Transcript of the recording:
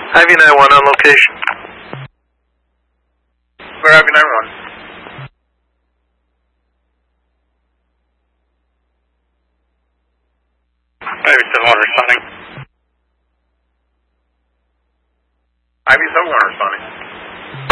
Ivy 91 on location. Clear Ivy 91. Ivy 71 responding. Ivy 71 responding.